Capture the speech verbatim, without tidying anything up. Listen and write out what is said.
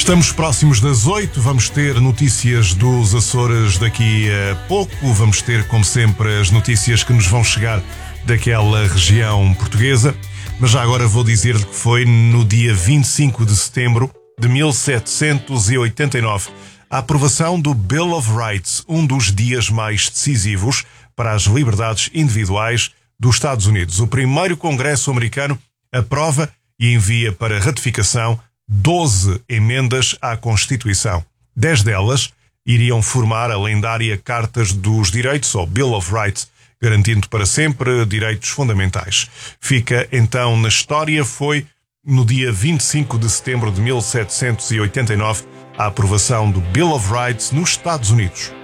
Estamos próximos das oito, vamos ter notícias dos Açores daqui a pouco, vamos ter, como sempre, as notícias que nos vão chegar daquela região portuguesa, mas já agora vou dizer-lhe que foi no dia vinte e cinco de setembro de mil setecentos e oitenta e nove, a aprovação do Bill of Rights, um dos dias mais decisivos para as liberdades individuais dos Estados Unidos. O primeiro Congresso americano aprova e envia para ratificação doze emendas à Constituição. Dez delas iriam formar a lendária Carta dos Direitos, ou Bill of Rights, garantindo para sempre direitos fundamentais. Fica então na história, foi no dia vinte e cinco de setembro de mil setecentos e oitenta e nove a aprovação do Bill of Rights nos Estados Unidos.